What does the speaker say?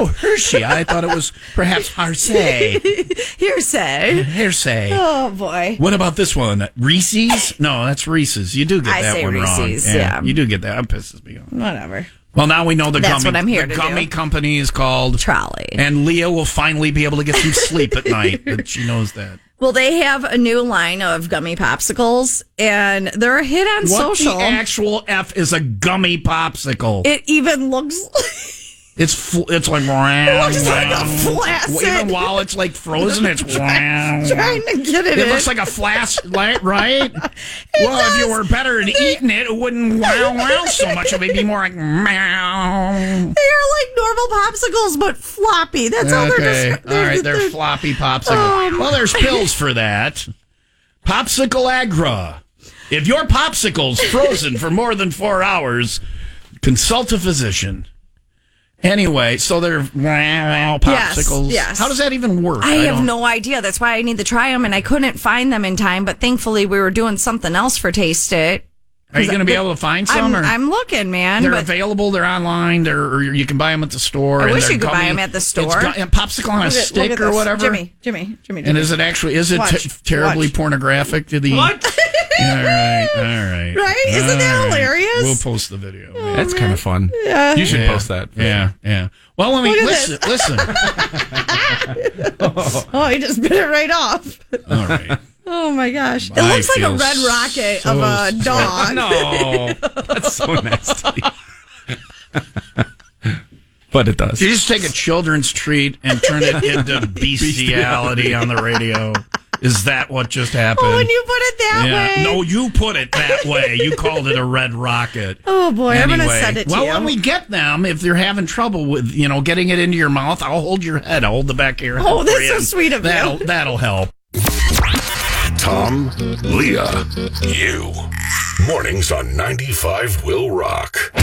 Oh, Hershey. I thought it was perhaps Hersey. Hearsay. Oh, boy. What about this one? Reese's? No, that's Reese's. You do get that one Reese's, wrong. yeah. You do get that. That pisses me off. Whatever. Well, now we know That's what I'm here to gummy do. company is called Trolley. And Leah will finally be able to get some sleep at night. But she knows that. Well, they have a new line of gummy popsicles, and they're a hit on social. What the actual F is a gummy popsicle? It even looks It's like looks like a flaccid. Even while it's like frozen, it's trying to get it in. It looks like a flash light, right? If you were better at eating it, it wouldn't wow so much. It would be more like meow. They are like normal popsicles, but floppy. That's how they're all right, they're floppy popsicles. Well, there's pills for that. Popsicle Agra. If your popsicle's frozen for more than 4 hours, consult a physician. Anyway, so they're popsicles. Yes. How does that even work? I have no idea. That's why I need to try them, and I couldn't find them in time. But thankfully, we were doing something else for Taste It. Are you going to be able to find some? I'm looking, man. They're available. They're online. Or you can buy them at the store. I wish you could buy them at the store. It's popsicle on a stick or whatever. Jimmy. And is it terribly pornographic to the... What? All right. Right? Isn't that hilarious? We'll post the video. That's kind of fun. Yeah. You should post that. Yeah. Well, let me listen. Oh, he just bit it right off. All right. Oh my gosh. It looks like a red rocket of a dog. No. That's so nasty. But it does. You just take a children's treat and turn it into bestiality on the radio. Is that what just happened? Oh, and you put it that way. No, you put it that way. You called it a red rocket. Oh, boy. Anyway, I'm going to send it to you. Well, when we get them, if they're having trouble with, getting it into your mouth, I'll hold your head. I'll hold the back of your head. Oh, that's so sweet of you. That'll help. Tom, Leah, you. Mornings on 95 will rock.